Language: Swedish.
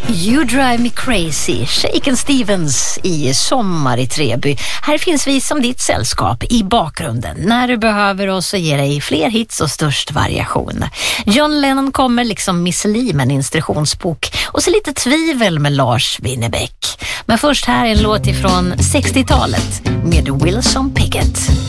You Drive Me Crazy, Shaken Stevens i Sommar i Treby. Här finns vi som ditt sällskap i bakgrunden när du behöver oss och ger dig fler hits och störst variation. John Lennon kommer liksom Miss Li med en instruktionsbok och så lite tvivel med Lars Winnerbäck. Men först här en låt ifrån 60-talet med Wilson Pickett.